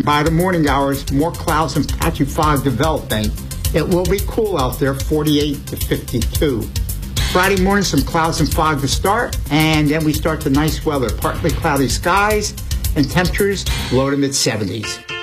by the morning hours, more clouds and patchy fog developing. It will be cool out there, 48 to 52. Friday morning, some clouds and fog to start, and then we start the nice weather, partly cloudy skies and temperatures low to mid 70s.